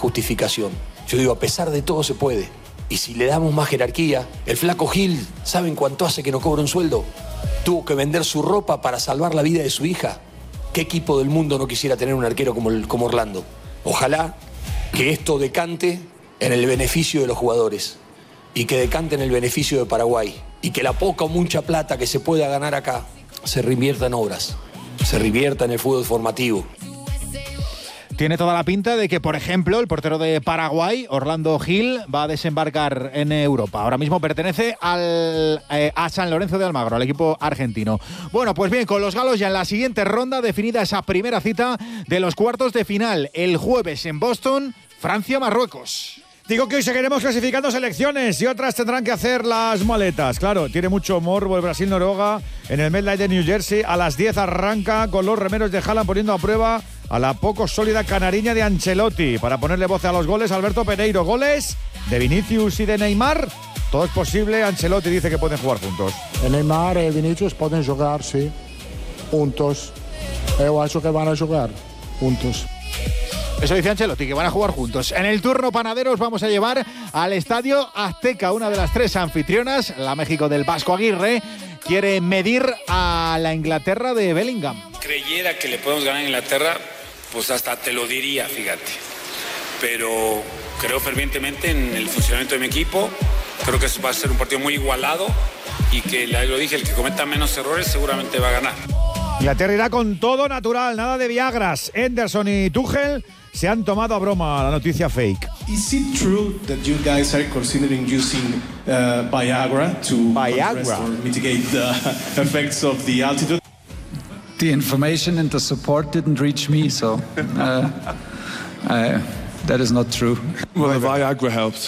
justificación. Yo digo, a pesar de todo se puede. Y si le damos más jerarquía, el flaco Gil, ¿saben cuánto hace que no cobra un sueldo? Tuvo que vender su ropa para salvar la vida de su hija. ¿Qué equipo del mundo no quisiera tener un arquero como Orlando? Ojalá que esto decante en el beneficio de los jugadores y que decante en el beneficio de Paraguay y que la poca o mucha plata que se pueda ganar acá se reinvierta en obras, se reinvierta en el fútbol formativo. Tiene toda la pinta de que, por ejemplo, el portero de Paraguay, Orlando Gil, va a desembarcar en Europa. Ahora mismo pertenece a San Lorenzo de Almagro, al equipo argentino. Bueno, pues bien, con los galos ya en la siguiente ronda, definida esa primera cita de los cuartos de final. El jueves en Boston, Francia-Marruecos. Digo que hoy seguiremos clasificando selecciones y otras tendrán que hacer las maletas. Claro, tiene mucho morbo el Brasil-Noruega en el MetLife de New Jersey. A las 10 arranca con los remeros de Haaland poniendo a prueba a la poco sólida canariña de Ancelotti. Para ponerle voz a los goles, Alberto Pereiro. Goles de Vinicius y de Neymar. Todo es posible. Ancelotti dice que pueden jugar juntos. Neymar y Vinicius pueden jugar, sí, juntos. Yo acho que van a jugar juntos. Eso dice Ancelotti, que van a jugar juntos. En el turno Panaderos vamos a llevar al Estadio Azteca, una de las tres anfitrionas, la México del Vasco Aguirre, quiere medir a la Inglaterra de Bellingham. Creyera que le podemos ganar a Inglaterra, pues hasta te lo diría, fíjate. Pero creo fervientemente en el funcionamiento de mi equipo, creo que va a ser un partido muy igualado y que, lo dije, el que cometa menos errores seguramente va a ganar. Inglaterra irá con todo natural, nada de Viagras. Henderson y Tuchel se han tomado a broma la noticia fake. Is it true that you guys are considering using Viagra to mitigate the effects of the altitude? The information and the support didn't reach me, so that is not true. Well, the Viagra helps.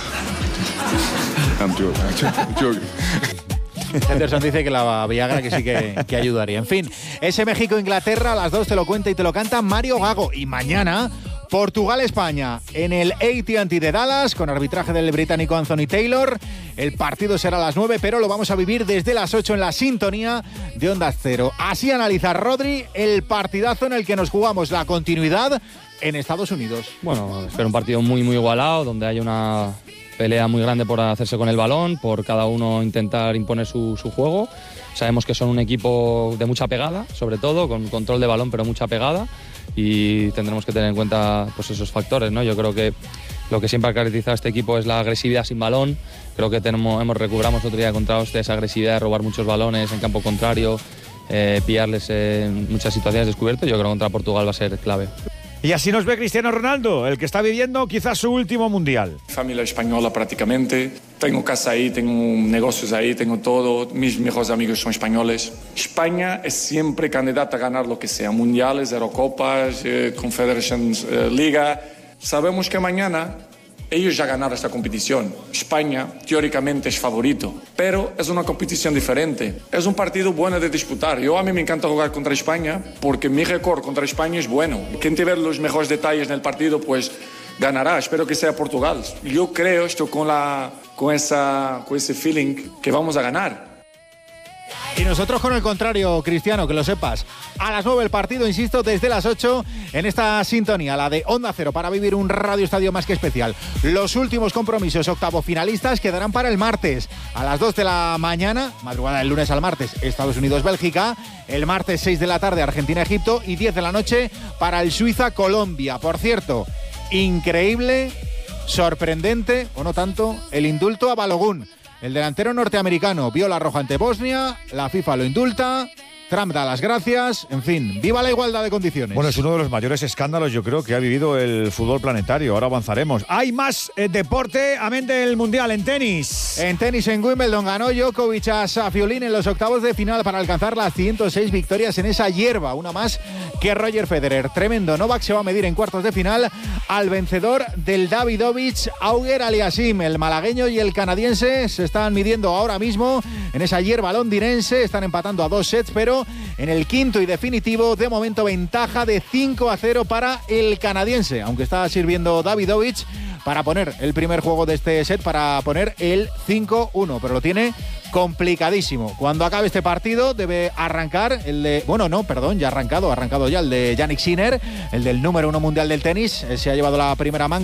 I'm joking. Henderson dice que la Viagra que sí que ayudaría. En fin, ese México-Inglaterra a las 2 te lo cuenta y te lo canta Mario Gago. Y mañana, Portugal-España en el AT&T de Dallas con arbitraje del británico Anthony Taylor. El partido será a las 9, pero lo vamos a vivir desde las 8 en la sintonía de Onda Cero. Así analiza Rodri el partidazo en el que nos jugamos la continuidad en Estados Unidos. Bueno, espero un partido muy, muy igualado, donde haya una pelea muy grande por hacerse con el balón, por cada uno intentar imponer su juego. Sabemos que son un equipo de mucha pegada, sobre todo, con control de balón, pero mucha pegada, y tendremos que tener en cuenta pues esos factores, ¿no? Yo creo que lo que siempre ha caracterizado a este equipo es la agresividad sin balón. Creo que recuperamos otro día contra Austria esa agresividad de robar muchos balones en campo contrario, pillarles en muchas situaciones descubiertas. Yo creo que contra Portugal va a ser clave. Y así nos ve Cristiano Ronaldo, el que está viviendo quizás su último mundial. Familia española prácticamente. Tengo casa ahí, tengo negocios ahí, tengo todo. Mis mejores amigos son españoles. España es siempre candidata a ganar lo que sea. Mundiales, Eurocopas, Confederations Liga. Sabemos que mañana ellos ya ganaron esta competición. España teóricamente es favorito, pero es una competición diferente. Es un partido bueno de disputar. A mí me encanta jugar contra España porque mi récord contra España es bueno. Quien tiene los mejores detalles en el partido, pues ganará. Espero que sea Portugal. Yo creo, estoy con ese feeling que vamos a ganar. Y nosotros con el contrario, Cristiano, que lo sepas. A las 9 el partido, insisto, desde las 8 en esta sintonía, la de Onda Cero, para vivir un Radio Estadio más que especial. Los últimos compromisos octavofinalistas quedarán para el martes. A las 2 de la mañana, madrugada del lunes al martes, Estados Unidos-Bélgica. El martes 6 de la tarde, Argentina-Egipto. Y 10 de la noche para el Suiza-Colombia. Por cierto, increíble, sorprendente, o no tanto, el indulto a Balogun. El delantero norteamericano vio la roja ante Bosnia, la FIFA lo indulta, Trump da las gracias, en fin, viva la igualdad de condiciones. Bueno, es uno de los mayores escándalos, yo creo, que ha vivido el fútbol planetario. Ahora avanzaremos. Hay más deporte, amén del Mundial, en tenis. En tenis, en Wimbledon, ganó Djokovic a Safiolin en los octavos de final para alcanzar las 106 victorias en esa hierba, una más que Roger Federer. Tremendo. Novak se va a medir en cuartos de final al vencedor del Davidovich, Auger Aliassime. El malagueño y el canadiense se están midiendo ahora mismo en esa hierba londinense. Están empatando a 2 sets, pero en el quinto y definitivo, de momento ventaja de 5-0 para el canadiense, aunque está sirviendo Davidovich para poner el primer juego de este set, para poner el 5-1, pero lo tiene complicadísimo. Cuando acabe este partido debe arrancar el de... Bueno, no, perdón, ya ha arrancado ya el de Jannik Sinner, el del número 1 mundial del tenis. Se ha llevado la primera manga.